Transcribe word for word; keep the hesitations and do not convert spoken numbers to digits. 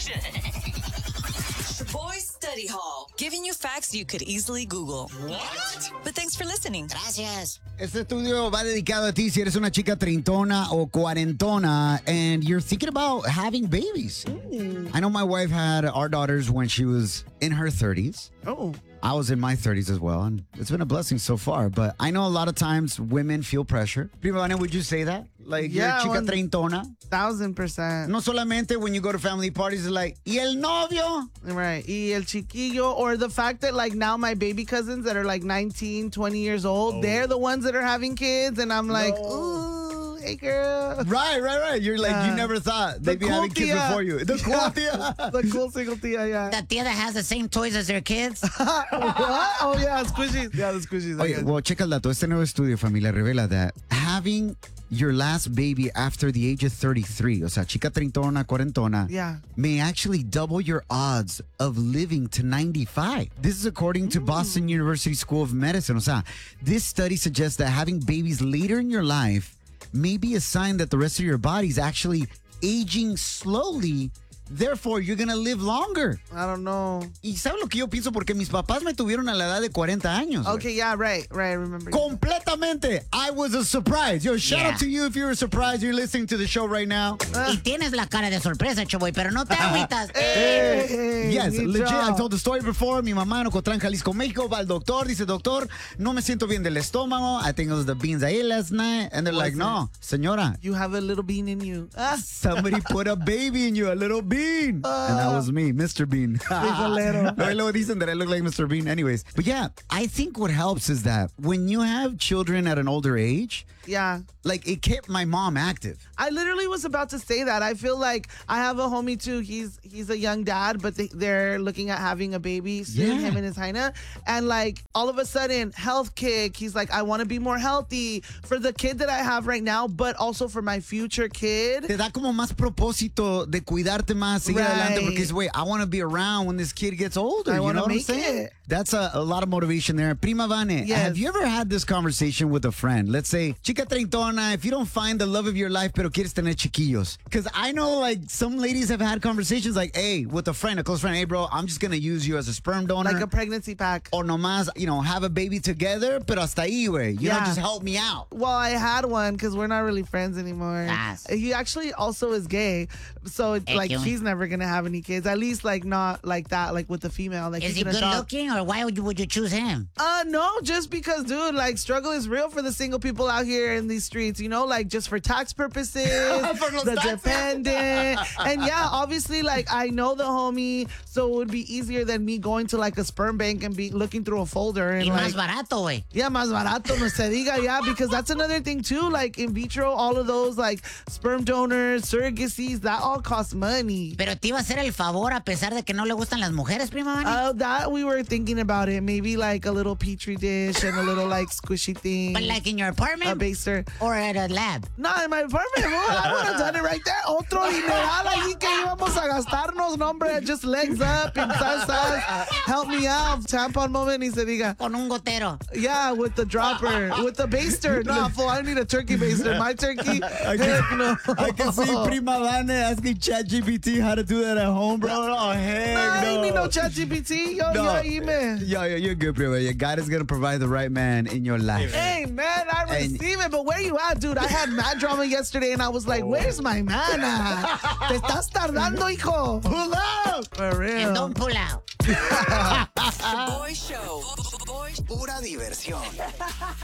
Boy Study Hall, giving you facts you could easily Google. What? But thanks for listening. Gracias. Este estudio va dedicado a ti si eres una chica treintona o cuarentona and you're thinking about having babies. Mm. I know my wife had our daughters when she was in her thirties. Oh. I was in my thirties as well, and it's been a blessing so far. But I know a lot of times women feel pressure. Prima Vane, would you say that? Like, Yeah, you're chica one- treintona? Thousand percent. No solamente when you go to family parties, it's like, ¿y el novio? Right. Y el chiquillo, or the fact that like now my baby cousins that are like nineteen, twenty years old, Oh. they're the ones that are having kids. And I'm like, ooh, hey girl. Right, right, right. You're like, Yeah. you never thought they'd The be cool having kids tia. before you. The cool tia. The cool single tia, yeah. The tia that has the same toys as their kids. What? Oh yeah, squishies. Yeah, the squishies. I Oye, guess. well, checa el dato. Este nuevo estudio, familia, revela that having your last baby after the age of thirty-three, o sea, chica treintona, cuarentona, Yeah. may actually double your odds of living to ninety-five. This is according to Boston University School of Medicine. O sea, this study suggests that having babies later in your life may be a sign that the rest of your body is actually aging slowly. Therefore, you're going to live longer. I don't know. ¿Y sabes lo que yo pienso? Porque mis papás me tuvieron a la edad de cuarenta años. güey. Okay, yeah, right, right. I remember. Completamente. I was a surprise. Yo, shout Yeah. out to you if you're a surprise. You're listening to the show right now. Y tienes la cara de sorpresa, Choboy, pero no te agüitas. Hey, hey, Yes, good legit. job. I've told the story before. Mi mamá en Ocotlán, Jalisco, México, va al doctor. Dice, doctor, no me siento bien del estómago. I think it was the beans I ate last night. And they're like, Was no, señora, You have a little bean in you. Ah. somebody put a baby in you, a little bean. and that was me, Mister Bean. Frijolero. No, y luego dicen that I look like Mister Bean. Anyways, but yeah, I think what helps is that when you have children at an older age, Yeah. like it kept my mom active. I literally was about to say that. I feel like I have a homie too. He's he's a young dad, but they, they're looking at having a baby soon, Yeah. him and his Heina. And like all of a sudden, health kick. He's like, I want to be more healthy for the kid that I have right now, but also for my future kid. Te da como más propósito de cuidarte más, seguir Right. adelante, porque es, wait, I want to be around when this kid gets older. I you wanna know what I'm make saying? it. That's a, a lot of motivation there. Prima Vane, Yes. have you ever had this conversation with a friend? Let's say, chica treintona, if you don't find the love of your life, pero quieres tener chiquillos. Because I know, like, some ladies have had conversations like, hey, with a friend, a close friend, hey, bro, I'm just going to use you as a sperm donor. Like a pregnancy pack. or nomás, you know, have a baby together, pero hasta ahí, güey. You know, Yeah. just help me out. Well, I had one because we're not really friends anymore. Yes. He actually also is gay, so it's Hey, like qué bueno. he's never gonna have any kids. At least like not like that, like with the female. Like Is he he can good adopt. looking, or why would you, would you choose him? Uh, no, just because, dude, like struggle is real for the single people out here in these streets. You know, like just for tax purposes, For los the taxes. dependent, and yeah, obviously, like I know the homie, so it would be easier than me going to like a sperm bank and be looking through a folder and Y like. más barato, güey. Yeah, más barato, no se diga, yeah, because that's another thing too. Like in vitro, all of those like sperm donors, surrogacies, that all costs money. Pero te iba a hacer el favor a pesar de que no le gustan las mujeres, prima Vane. Uh, that we were thinking about it. Maybe like a little petri dish and a little like squishy thing. But like in your a apartment baster. or at a lab. No, in my apartment, bro, I would have done it right there. Otro dineral allí que íbamos a gastarnos, no, hombre. Just legs up and salsas. Help me out. Tampon moment, ni se diga. Con un gotero. Yeah, with the dropper, with the baster. No, fool, I need a turkey baster. My turkey, I heck can, no. I can see Prima Vane asking ChatGPT how to do that at home, bro. Oh, heck Nah, I no. ain't need no ChatGPT. Yo, No. yo, email. Yo, yo, you're good, Prima. Your God is going to provide the right man in your life. Hey, man, I And- receive it, but where you at, dude? I had mad drama yesterday, and I was like, where's my man at? Te estás tardando, hijo. Pull up! For real. And don't pull out. The Boy Show. Boy Pura diversión.